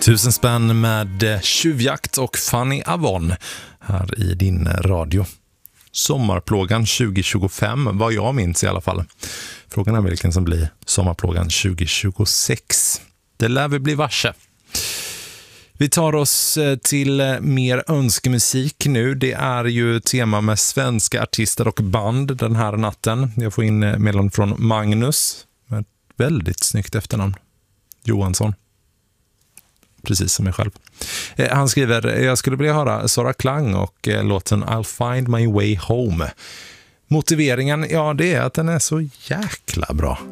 1000 spänn med Tjuvjakt och Fanny Avon här i din radio. Sommarplågan 2025, vad jag minns i alla fall. Frågan är vilken som blir sommarplågan 2026. Det lär vi bli varse. Vi tar oss till mer önskemusik nu. Det är ju tema med svenska artister och band den här natten. Jag får in meddelande från Magnus med ett väldigt snyggt efternamn. Johansson. Precis som mig själv. Han skriver, jag skulle vilja höra Sara Klang och låten I'll find my way home. Motiveringen, ja det är att den är så jäkla bra.